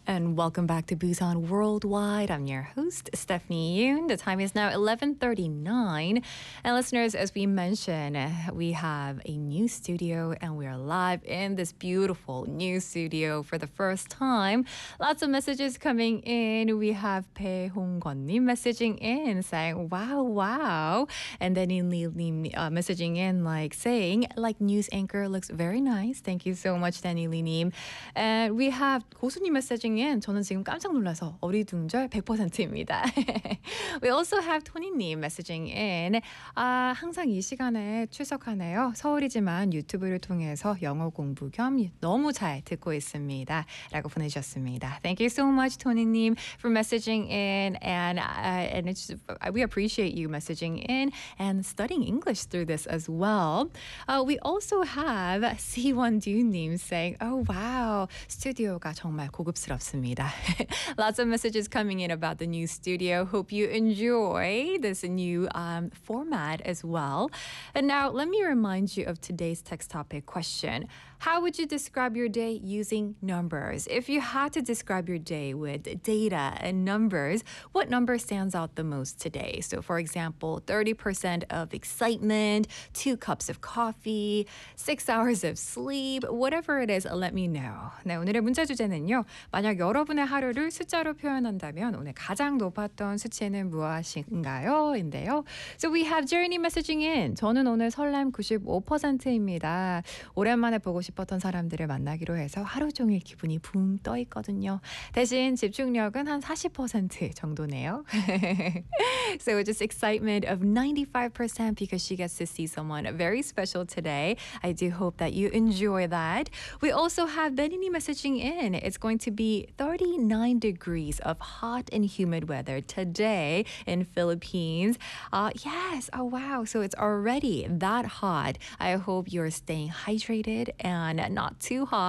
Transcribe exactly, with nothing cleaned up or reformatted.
And welcome back to Busan Worldwide. I'm your host, Stephanie Yoon. The time is now eleven thirty-nine. And listeners, as we mentioned, we have a new studio and we are live in this beautiful new studio for the first time. Lots of messages coming in. We have Bae Hong-kwon-님 messaging in saying, wow, wow. And then Danny uh, messaging in like saying, like news anchor looks very nice. Thank you so much, Danny Lee-님. And we have 고수님 messaging in. 저는 지금 깜짝 놀라서 어리둥절 백 퍼센트입니다. We also have 토니님 messaging in. 아, 항상 이 시간에 출석하네요. 서울이지만 유튜브를 통해서 영어 공부 겸 너무 잘 듣고 있습니다. 라고 보내주셨습니다. Thank you so much, 토니님, for messaging in. And, uh, and it's, we appreciate you messaging in and studying English through this as well. Uh, we also have 씨원듀님 saying, oh, wow, 스튜디오가 정말 고급스럽습니다. Lots of messages coming in about the new studio. Hope you enjoy this new um, format as well. And now let me remind you of today's text topic question. How would you describe your day using numbers? If you had to describe your day with data and numbers, what number stands out the most today? So for example, thirty percent of excitement, two cups of coffee, six hours of sleep, whatever it is, let me know. 네, 오늘의 문자 주제는요. 만약 여러분의 하루를 숫자로 표현한다면 오늘 가장 높았던 수치는 무엇인가요? 인데요. So we have Journey messaging in. 저는 오늘 설렘 구십오 퍼센트입니다. 오랜만에 보고 싶었던 사람들을 만나기로 해서 하루 종일 기분이 붕 떠 있거든요. 대신 집중력은 한 사십 퍼센트 정도네요. So just excitement of ninety-five percent because she gets to see someone very special today. I do hope that you enjoy that. We also have Benini messaging in. It's going to be thirty-nine degrees of hot and humid weather today in Philippines. Uh, yes, oh wow, so it's already that hot. I hope you're staying hydrated and not too hot.